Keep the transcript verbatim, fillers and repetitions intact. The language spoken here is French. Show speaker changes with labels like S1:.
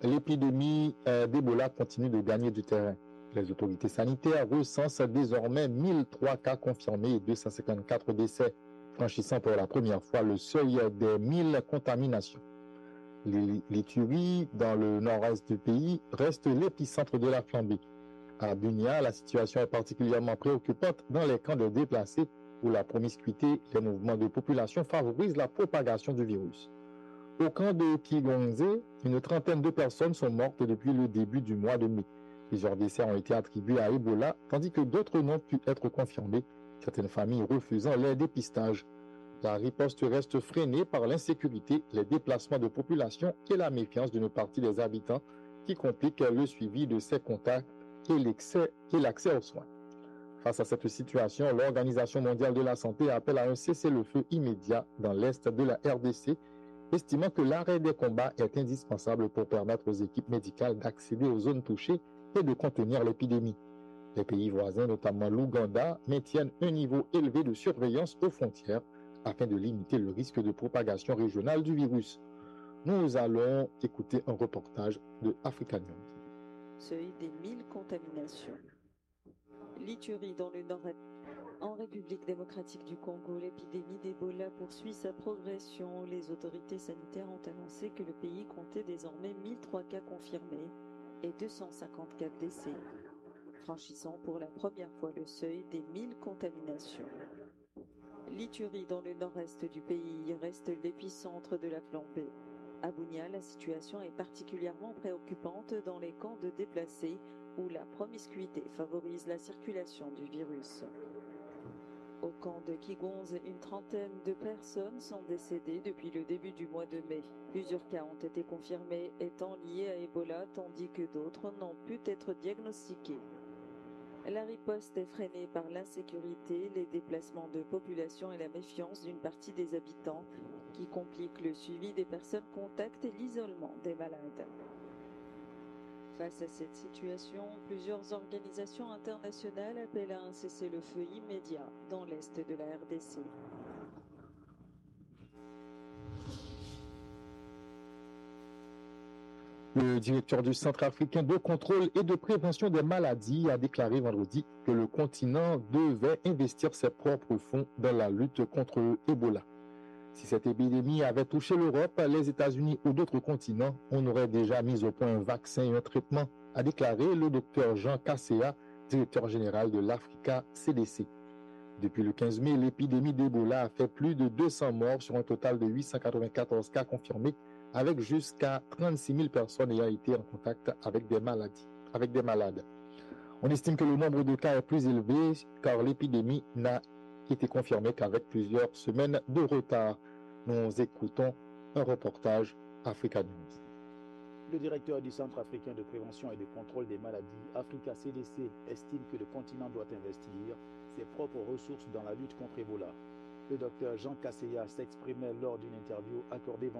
S1: l'épidémie euh, d'Ebola continue de gagner du terrain. Les autorités sanitaires recensent désormais mille trois cas confirmés et deux cent cinquante-quatre décès, franchissant pour la première fois le seuil des mille contaminations. L'Ituri, dans le nord-est du pays, reste l'épicentre de la flambée. À Bunia, la situation est particulièrement préoccupante dans les camps de déplacés où la promiscuité et les mouvements de population favorisent la propagation du virus. Au camp de Kigonze, une trentaine de personnes sont mortes depuis le début du mois de mai. Plusieurs décès ont été attribués à Ebola, tandis que d'autres n'ont pu être confirmés, certaines familles refusant les dépistages. La riposte reste freinée par l'insécurité, les déplacements de population et la méfiance d'une partie des habitants qui compliquent le suivi de ces contacts et l'accès, et l'accès aux soins. Face à cette situation, l'Organisation mondiale de la santé appelle à un cessez-le-feu immédiat dans l'est de la R D C, estimant que l'arrêt des combats est indispensable pour permettre aux équipes médicales d'accéder aux zones touchées et de contenir l'épidémie. Les pays voisins, notamment l'Ouganda, maintiennent un niveau élevé de surveillance aux frontières afin de limiter le risque de propagation régionale du virus. Nous allons écouter un reportage de Africa News.
S2: Seuil des mille contaminations. L'Ituri dans le nord-est. En République démocratique du Congo, l'épidémie d'Ebola poursuit sa progression. Les autorités sanitaires ont annoncé que le pays comptait désormais mille trois cas confirmés et deux cent cinquante-quatre décès, franchissant pour la première fois le seuil des mille contaminations. L'Ituri dans le nord-est du pays reste l'épicentre de la flambée. À Bunia, la situation est particulièrement préoccupante dans les camps de déplacés où la promiscuité favorise la circulation du virus. Au camp de Kigonze, une trentaine de personnes sont décédées depuis le début du mois de mai. Plusieurs cas ont été confirmés étant liés à Ebola, tandis que d'autres n'ont pu être diagnostiqués. La riposte est freinée par l'insécurité, les déplacements de population et la méfiance d'une partie des habitants qui compliquent le suivi des personnes contacts et l'isolement des malades. Face à cette situation, plusieurs organisations internationales appellent à un cessez-le-feu immédiat dans l'est de la R D C.
S1: Le directeur du Centre africain de contrôle et de prévention des maladies a déclaré vendredi que le continent devait investir ses propres fonds dans la lutte contre Ebola. Si cette épidémie avait touché l'Europe, les États-Unis ou d'autres continents, on aurait déjà mis au point un vaccin et un traitement, a déclaré le docteur Jean Kaseya, directeur général de l'Africa C D C. Depuis le quinze mai, l'épidémie d'Ebola a fait plus de deux cents morts sur un total de huit cent quatre-vingt-quatorze cas confirmés, avec jusqu'à trente-six mille personnes ayant été en contact avec des maladies, avec des malades. On estime que le nombre de cas est plus élevé car l'épidémie n'a été confirmée qu'avec plusieurs semaines de retard. Nous écoutons un reportage Africa News.
S3: Le directeur du Centre africain de prévention et de contrôle des maladies, Africa C D C, estime que le continent doit investir ses propres ressources dans la lutte contre Ebola. Le docteur Jean Kaseya s'exprimait lors d'une interview accordée